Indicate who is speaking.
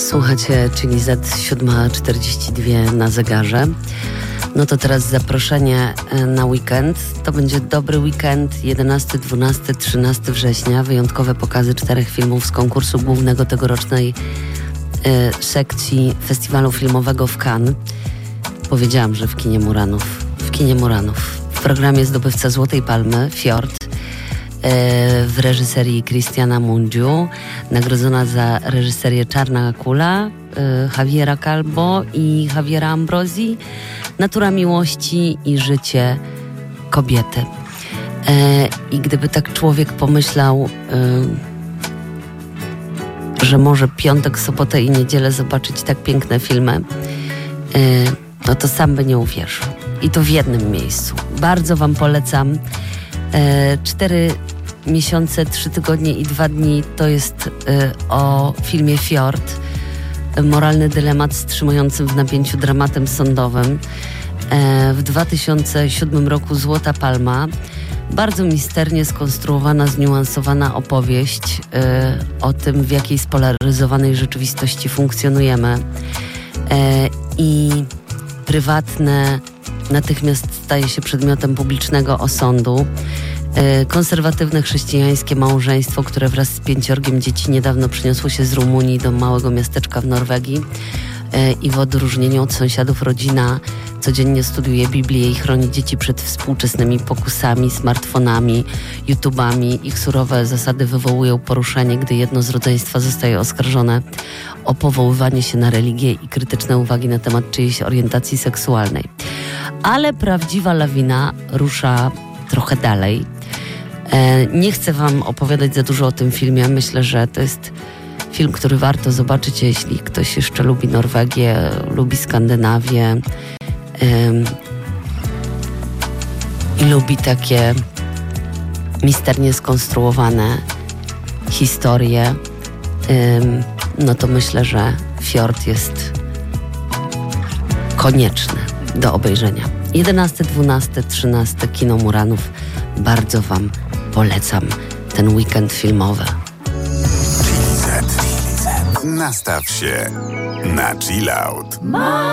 Speaker 1: Słuchacie Chili Z, 7:42 na zegarze. No to teraz zaproszenie na weekend. To będzie dobry weekend, 11, 12, 13 września. Wyjątkowe pokazy 4 filmów z konkursu głównego tegorocznej sekcji Festiwalu Filmowego w Cannes. Powiedziałam, że w kinie Muranów. W programie zdobywca Złotej Palmy, Fjord, w reżyserii Cristiana Mungiu, nagrodzona za reżyserię Czarna Kula, Javiera Calvo i Javiera Ambrosi, Natura miłości i życie kobiety. I gdyby tak człowiek pomyślał, że może piątek, sobotę i niedzielę zobaczyć tak piękne filmy, no to sam by nie uwierzył. I to w jednym miejscu. Bardzo wam polecam. 4 miesiące, 3 tygodnie i 2 dni to jest o filmie Fjord. Moralny dylemat z trzymającym w napięciu dramatem sądowym. W 2007 roku Złota Palma. Bardzo misternie skonstruowana, zniuansowana opowieść o tym, w jakiej spolaryzowanej rzeczywistości funkcjonujemy. I prywatne natychmiast staje się przedmiotem publicznego osądu. Konserwatywne chrześcijańskie małżeństwo, które wraz z 5 dzieci niedawno przyniosło się z Rumunii do małego miasteczka w Norwegii i w odróżnieniu od sąsiadów rodzina codziennie studiuje Biblię i chroni dzieci przed współczesnymi pokusami, smartfonami, YouTubami. Ich surowe zasady wywołują poruszenie, gdy jedno z rodzeństwa zostaje oskarżone o powoływanie się na religię i krytyczne uwagi na temat czyjejś orientacji seksualnej. Ale prawdziwa lawina rusza trochę dalej. Nie chcę wam opowiadać za dużo o tym filmie. Myślę, że to jest film, który warto zobaczyć, jeśli ktoś jeszcze lubi Norwegię, lubi Skandynawię i lubi takie misternie skonstruowane historie. No to myślę, że Fjord jest konieczny do obejrzenia. 11, 12, 13 Kino Muranów. Bardzo wam polecam ten weekend filmowy.
Speaker 2: Chili Z. Nastaw się na chill out.